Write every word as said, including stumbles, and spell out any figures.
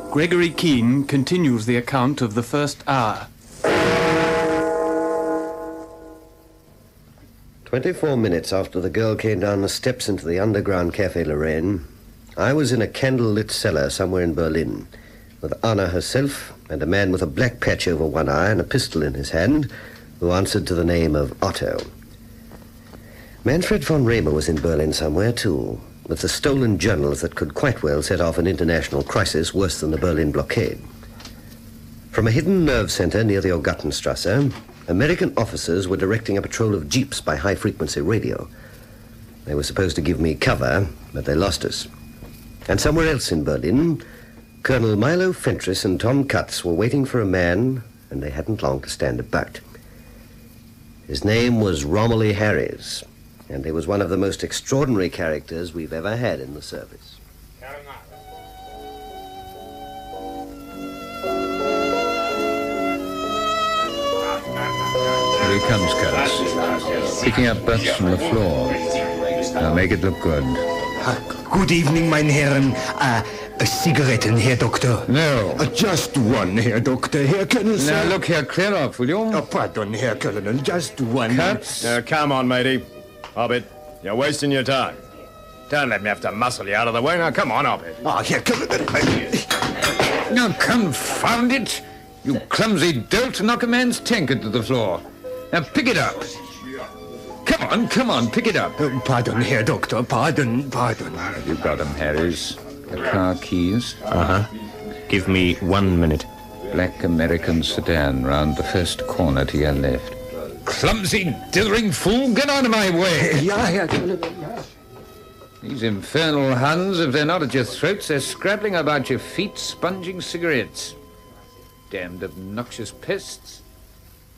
Gregory Keane continues the account of the first hour. Twenty-four minutes after the girl came down the steps into the underground Café Lorraine, I was in a candle-lit cellar somewhere in Berlin, with Anna herself and a man with a black patch over one eye and a pistol in his hand, who answered to the name of Otto. Manfred von Rehmer was in Berlin somewhere, too, with the stolen journals that could quite well set off an international crisis worse than the Berlin blockade. From a hidden nerve center near the Ogartenstrasse, American officers were directing a patrol of jeeps by high-frequency radio. They were supposed to give me cover, but they lost us. And somewhere else in Berlin, Colonel Milo Fentress and Tom Cutts were waiting for a man, and they hadn't long to stand about. His name was Romilly Harries, and he was one of the most extraordinary characters we've ever had in the service. Here he comes, Cutts, picking up butts from the floor. Now make it look good. Uh, good evening, mein Herren. Uh, a cigaretten, Herr Doctor. No. Uh, just one, Herr Doctor. Herr Colonel, Now sir. look here, clear off, will you? Uh, pardon, Herr Colonel. Just one. Cutts. Now, come on, matey. Hobbit, you're wasting your time. Don't let me have to muscle you out of the way. Now, come on, Hobbit. Ah, Herr Colonel. Uh, Now, confound it! You clumsy dolt, knock a man's tankard to the floor. Now, pick it up. Come on, come on, pick it up. uh, pardon, Herr Doctor. Pardon, pardon. Have you got 'em, Harris? The car keys? Uh-huh. Give me one minute. Black American sedan round the first corner to your left. Clumsy, dithering fool, get out of my way! Ja, Herr Colonel. Ja. These infernal Huns, if they're not at your throats, they're scrabbling about your feet, sponging cigarettes. Damned obnoxious pests.